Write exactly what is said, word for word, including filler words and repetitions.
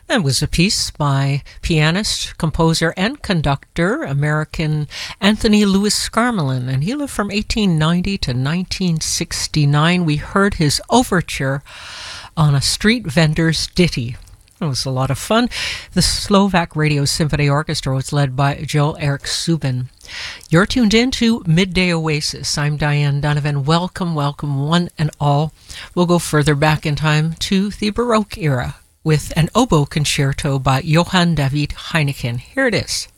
That was a piece by pianist, composer, and conductor, American Anthony Louis Scarmelin, and he lived from eighteen ninety to nineteen sixty-nine. We heard his overture on a street vendor's ditty. It was a lot of fun. The Slovak Radio Symphony Orchestra was led by Joel-Eric Subin. You're tuned in to Midday Oasis. I'm Diane Donovan. Welcome, welcome, one and all. We'll go further back in time to the Baroque era with an oboe concerto by Johann David Heineken. Here it is.